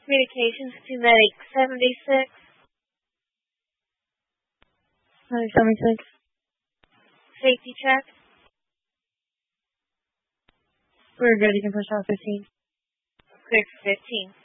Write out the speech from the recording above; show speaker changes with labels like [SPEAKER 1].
[SPEAKER 1] Communications to Medic 76.
[SPEAKER 2] 76.
[SPEAKER 1] Safety check.
[SPEAKER 2] We're good. You can push out 15.
[SPEAKER 1] Clear for 15.